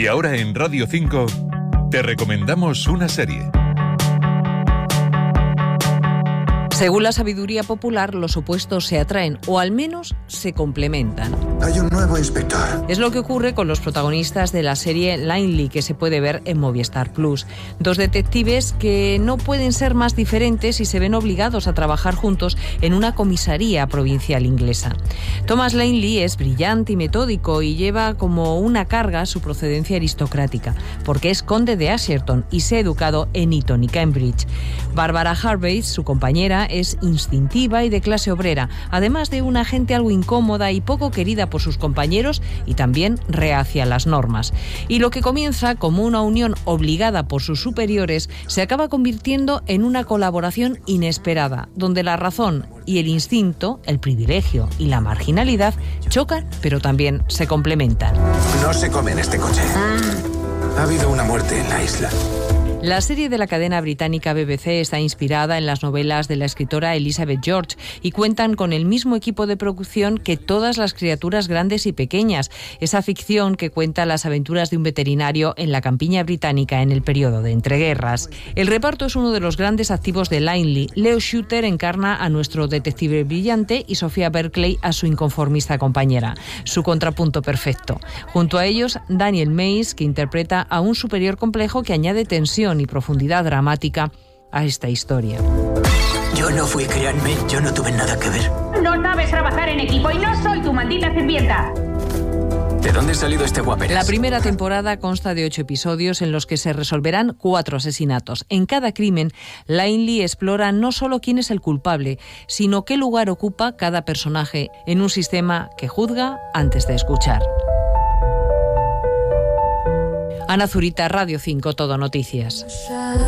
Y ahora en Radio 5 te recomendamos una serie. Según la sabiduría popular, los opuestos se atraen o al menos se complementan. Hay un nuevo inspector. Es lo que ocurre con los protagonistas de la serie Langley, que se puede ver en Movistar Plus. Dos detectives que no pueden ser más diferentes y se ven obligados a trabajar juntos en una comisaría provincial inglesa. Thomas Langley es brillante y metódico y lleva como una carga su procedencia aristocrática, porque es conde de Asherton y se ha educado en Eton y Cambridge. Barbara Harvey, su compañera, es instintiva y de clase obrera, además de una agente algo incómoda y poco querida por sus compañeros y también reacia a las normas. Y lo que comienza como una unión obligada por sus superiores se acaba convirtiendo en una colaboración inesperada, donde la razón y el instinto, el privilegio y la marginalidad chocan, pero también se complementan. No se come en este coche. Ha habido una muerte en la isla. La serie de la cadena británica BBC está inspirada en las novelas de la escritora Elizabeth George y cuentan con el mismo equipo de producción que Todas las criaturas grandes y pequeñas, esa ficción que cuenta las aventuras de un veterinario en la campiña británica en el periodo de entreguerras. El reparto es uno de los grandes activos de Langley. Leo Shooter encarna a nuestro detective brillante y Sofía Berkeley a su inconformista compañera, su contrapunto perfecto. Junto a ellos, Daniel Mays, que interpreta a un superior complejo que añade tensión y profundidad dramática a esta historia. Yo no fui, créanme, yo no tuve nada que ver. No sabes trabajar en equipo y no soy tu maldita sirvienta. ¿De dónde ha salido este guaperas? La primera temporada consta de 8 episodios en los que se resolverán 4 asesinatos. En cada crimen, Langley explora no solo quién es el culpable, sino qué lugar ocupa cada personaje en un sistema que juzga antes de escuchar. Ana Zurita, Radio 5, Todo Noticias.